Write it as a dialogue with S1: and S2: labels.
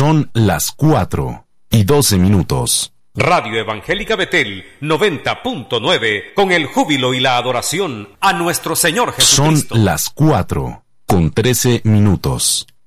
S1: Son las 4:12.
S2: Radio Evangélica Betel 90.9, con el júbilo y la adoración a nuestro Señor Jesucristo.
S1: Son las 4:13.